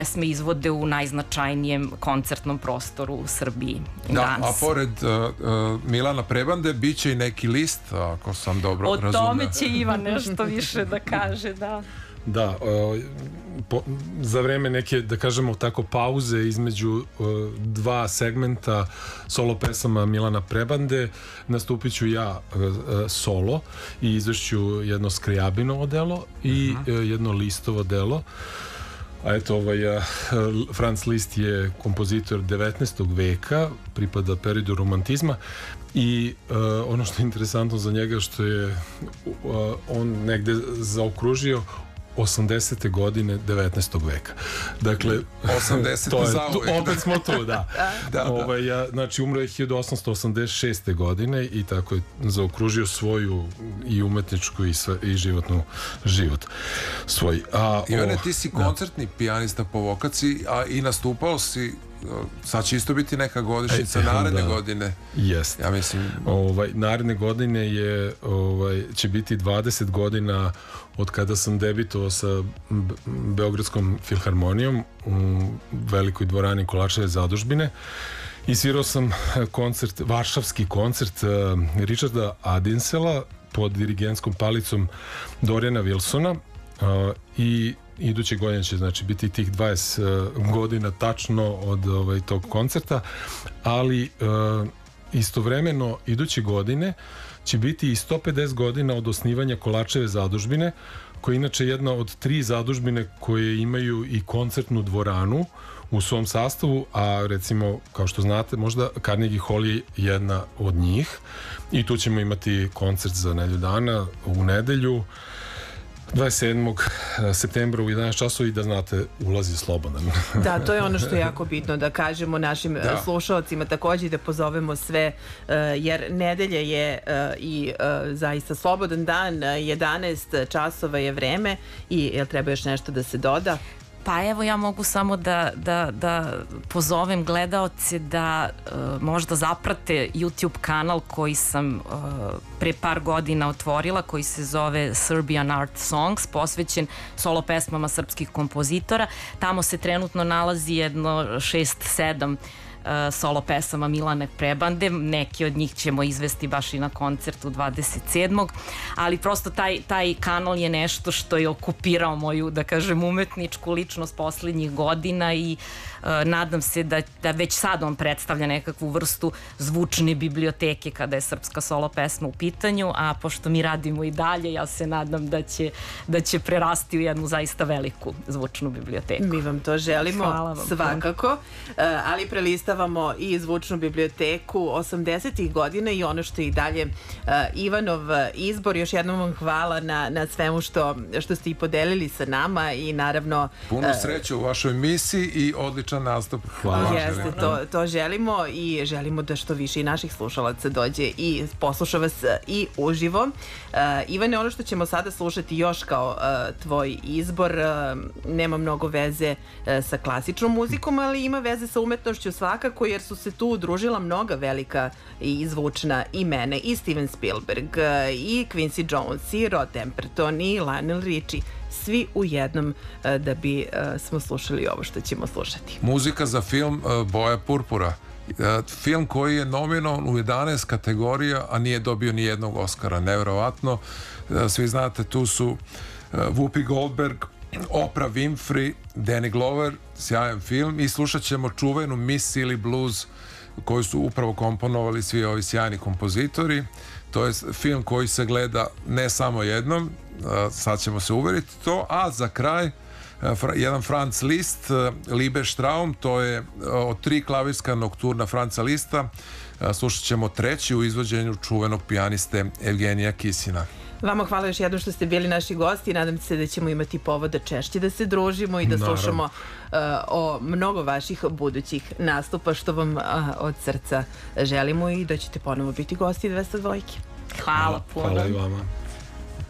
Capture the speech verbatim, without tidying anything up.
pesme izvode u najznačajnijem koncertnom prostoru u Srbiji da, danas. A pored uh, uh, Milana Prebande bit će i neki list, ako sam dobro o razumio. O tome će Ivan nešto više da kaže, da. Da, uh, po, za vreme neke, da kažemo tako, pauze između uh, dva segmenta solo pesama Milana Prebande nastupit ću ja uh, uh, solo i izvešću jedno Skrjabinovo delo i uh, jedno Listovo delo. A eto, ovaj, uh, Franz Liszt je kompozitor devetnaestog veka, pripada periodu romantizma i uh, ono što je interesantno za njega što je uh, on negde zaokružio osamdesete godine devetnaestog veka. Dakle, osamdesete zauvek. Opet smo tu, da. da, ovaj, ja, znači, umro je hiljadu osamsto osamdeset šeste godine i tako je zaokružio svoju i umetničku i, sve, i životnu život svoj. A, Ivane, ti si koncertni da. pijanista po vokaciji, a i nastupao si, sad će isto biti neka godišnjica e, naredne da. godine. Jeste. Ja mislim... Ovaj, naredne godine je, ovaj, će biti dvadeset godina od kada sam debitovao sa Beogradskom filharmonijom u velikoj dvorani Kolačeve zadužbine i svirao sam koncert, varšavski koncert uh, Richarda Adinsela pod dirigentskom palicom Doriana Wilsona uh, i iduće godine će znači biti tih dvadeset uh, godina tačno od ovaj, tog koncerta, ali uh, istovremeno iduće godine će biti i sto pedeset godina od osnivanja Kolačeve zadužbine, koja je inače jedna od tri zadužbine koje imaju i koncertnu dvoranu u svom sastavu, a recimo, kao što znate, možda Carnegie Hall je jedna od njih i tu ćemo imati koncert za nedelju dana u nedelju dvadeset sedmog septembra u jedanaest časova i da znate, ulazi slobodan. Da, to je ono što je jako bitno da kažemo našim da. slušalcima također i da pozovemo sve, jer nedelja je i zaista slobodan dan, jedanaest časova je vreme i jel treba još nešto da se doda? Pa evo, ja mogu samo da, da, da pozovem gledaoce da uh, možda zaprate YouTube kanal koji sam uh, pre par godina otvorila, koji se zove Serbian Art Songs, posvećen solo pesmama srpskih kompozitora. Tamo se trenutno nalazi jedno šest sedam Uh, solo pesama Milane Prebande, neki od njih ćemo izvesti baš i na koncertu dvadeset sedmog ali prosto taj, taj kanal je nešto što je okupirao moju, da kažem, umetničku ličnost poslednjih godina i uh, nadam se da, da već sad on predstavlja nekakvu vrstu zvučne biblioteke kada je srpska solo pesma u pitanju, a pošto mi radimo i dalje, ja se nadam da će, da će prerasti u jednu zaista veliku zvučnu biblioteku. Mi vam to želimo, vam. svakako, uh, ali prelista i zvučnu biblioteku osamdesetih godina i ono što je i dalje uh, Ivanov izbor. Još jednom vam hvala na, na svemu što, što ste i podelili sa nama i naravno... Puno uh, sreće u vašoj misiji i odličan nastup. Hvala. Jeste, to, to želimo i želimo da što više i naših slušalaca dođe i posluša vas i uživo. Uh, Ivane, ono što ćemo sada slušati još kao uh, tvoj izbor uh, nema mnogo veze uh, sa klasičnom muzikom, ali ima veze sa umetnošću svaka jer su se tu udružila mnoga velika i zvučna imena, i Steven Spielberg, i Quincy Jones, i Rod Temperton, i Lionel Richie, svi u jednom da bi smo slušali ovo što ćemo slušati. Muzika za film Boja purpura. Film koji je nominovan u jedanaest kategorija, a nije dobio ni jednog Oscara. Neverovatno. Svi znate, tu su Whoopi Goldberg, Oprah Winfrey, Danny Glover, sjajan film, i slušat ćemo čuvenu Miss Silly Blues koju su upravo komponovali svi ovi sjajni kompozitori. To je film koji se gleda ne samo jednom, sad ćemo se uveriti to, a za kraj jedan Franz Liszt, Liebestraum, to je od tri klavirska nokturna Franza Lisza. Slušat ćemo treći u izvođenju čuvenog pijaniste Evgenija Kisina. Vama hvala još jednom što ste bili naši gosti i nadam se da ćemo imati povoda češće da se družimo i da Naravno. slušamo uh, o mnogo vaših budućih nastupa, što vam uh, od srca želimo i da ćete ponovo biti gosti dvesta dvojke. Hvala puno. Hvala i vama.